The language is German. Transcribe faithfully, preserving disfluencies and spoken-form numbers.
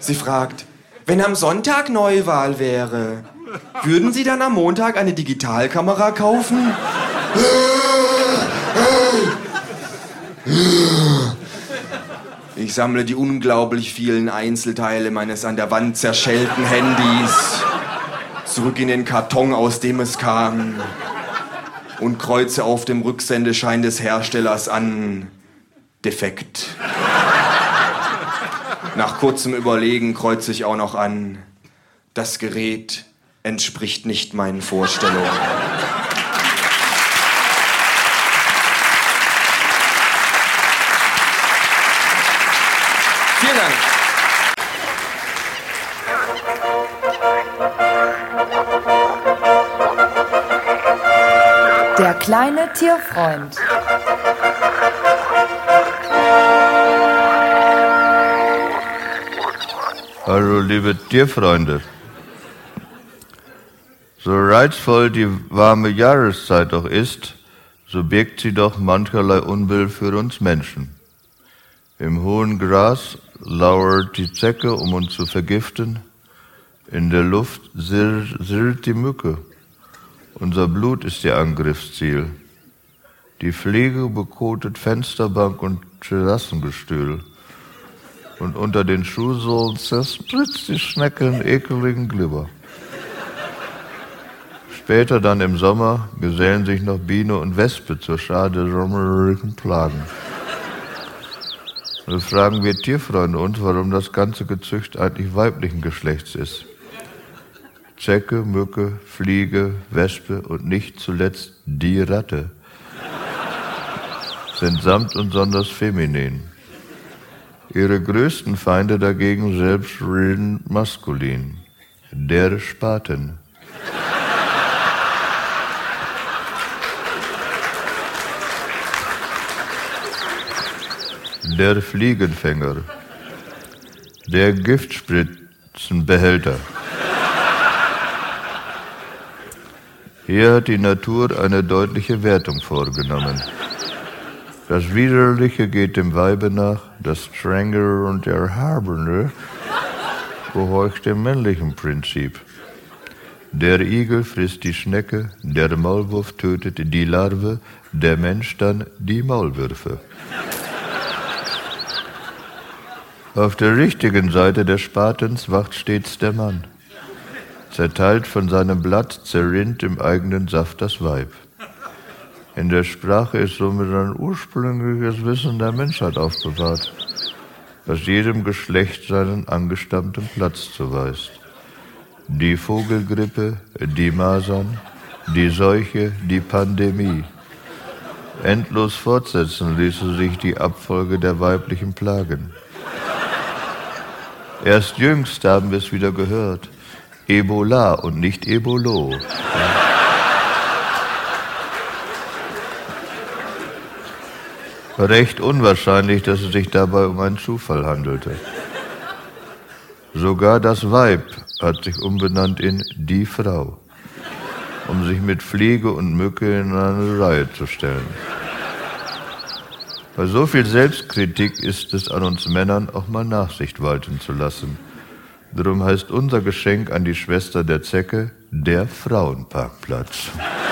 Sie fragt, wenn am Sonntag Neuwahl wäre, würden Sie dann am Montag eine Digitalkamera kaufen? Ich sammle die unglaublich vielen Einzelteile meines an der Wand zerschellten Handys zurück in den Karton, aus dem es kam, und kreuze auf dem Rücksendeschein des Herstellers an: defekt. Nach kurzem Überlegen kreuze ich auch noch an: das Gerät entspricht nicht meinen Vorstellungen. Vielen Dank. Der kleine Tierfreund. Hallo liebe Tierfreunde. So reizvoll die warme Jahreszeit auch ist, so birgt sie doch mancherlei Unbill für uns Menschen. Im hohen Gras lauert die Zecke, um uns zu vergiften. In der Luft sirrt die Mücke. Unser Blut ist ihr Angriffsziel. Die Fliege bekotet Fensterbank und Terrassengestühl. Und unter den Schuhsohlen zerspritzt die Schnecke in ekeligen Glibber. Später dann im Sommer gesellen sich noch Biene und Wespe zur Schar der sommerlichen Plagen. Da fragen wir Tierfreunde uns, warum das ganze Gezücht eigentlich weiblichen Geschlechts ist. Zecke, Mücke, Fliege, Wespe und nicht zuletzt die Ratte sind samt und sonders feminin. Ihre größten Feinde dagegen selbstredend maskulin. Der Spaten. Der Fliegenfänger. Der Giftspritzenbehälter. Hier hat die Natur eine deutliche Wertung vorgenommen. Das Widerliche geht dem Weibe nach, das Strengere und Erhabene gehorcht dem männlichen Prinzip. Der Igel frisst die Schnecke, der Maulwurf tötet die Larve, der Mensch dann die Maulwürfe. Auf der richtigen Seite des Spatens wacht stets der Mann. Zerteilt von seinem Blatt, zerrinnt im eigenen Saft das Weib. In der Sprache ist somit ein ursprüngliches Wissen der Menschheit aufbewahrt, das jedem Geschlecht seinen angestammten Platz zuweist. Die Vogelgrippe, die Masern, die Seuche, die Pandemie. Endlos fortsetzen ließe sich die Abfolge der weiblichen Plagen. Erst jüngst haben wir es wieder gehört. Ebola und nicht Ebolo. Recht unwahrscheinlich, dass es sich dabei um einen Zufall handelte. Sogar das Weib hat sich umbenannt in die Frau, um sich mit Fliege und Mücke in eine Reihe zu stellen. Bei so viel Selbstkritik ist es an uns Männern, auch mal Nachsicht walten zu lassen. Darum heißt unser Geschenk an die Schwester der Zecke der Frauenparkplatz.